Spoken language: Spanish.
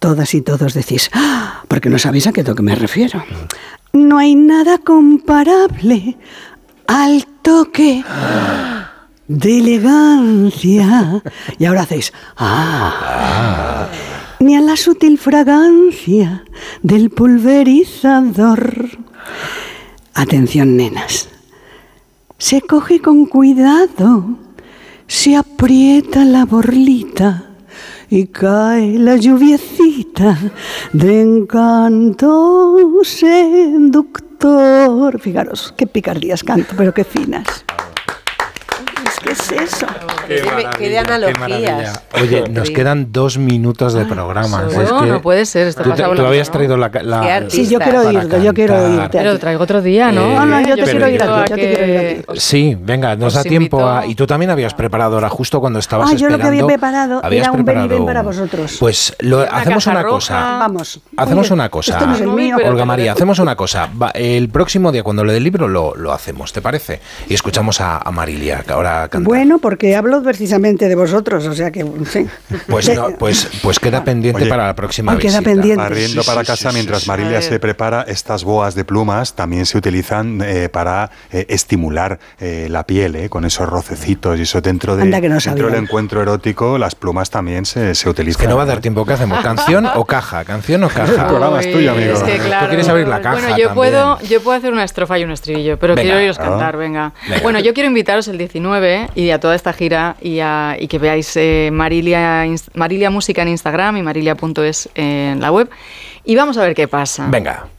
todas y todos decís, ¡ah! Porque no sabéis a qué toque me refiero. No hay nada comparable al toque de elegancia. Y ahora hacéis, ni a la sutil fragancia del pulverizador. Atención, nenas. Se coge con cuidado, se aprieta la borlita y cae la lluviecita de encanto seductor. Fijaros, qué picardías canto, pero qué finas. ¿Qué es eso? Qué de analogías. Oye, nos quedan 2 minutos de programa. No, es que no puede ser. Esto tú habías traído la... Sí, yo quiero oírte, yo quiero oírte. Pero traigo otro día, ¿no? No, yo te quiero oír a ti, yo te quiero oír a ti. Sí, venga, nos da tiempo a... Y tú también habías preparado ahora, justo cuando estabas yo esperando... lo que había preparado era un ven y ven para vosotros. Pues hacemos una cosa. Vamos. Hacemos una cosa. Esto no es el mío. Olga María, hacemos una cosa. El próximo día, cuando le dé el libro, lo hacemos, ¿te parece? Y escuchamos a Marilia, que ahora canta. Bueno, porque hablo precisamente de vosotros, o sea que... Sí. Pues queda pendiente para la próxima visita. Queda pendiente. Barriendo para casa, mientras Marilia se prepara, estas boas de plumas también se utilizan para estimular la piel, con esos rocecitos y eso dentro del encuentro erótico, las plumas también se utilizan. Es que no va a dar tiempo. ¿Qué hacemos? ¿Canción o caja? ¿Canción o caja? El programa es tuyo, amigo. Es que, claro, tú quieres abrir la caja. Bueno, yo puedo hacer una estrofa y un estribillo, pero quiero oíros cantar, venga. Bueno, yo quiero invitaros el 19 y a toda esta gira y que veáis Marilia Música en Instagram y marilia.es en la web y vamos a ver qué pasa. Venga.